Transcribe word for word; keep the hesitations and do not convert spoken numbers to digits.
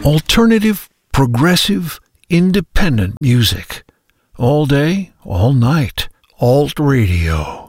Alternative, progressive, independent music. All day, all night. Alt Radio.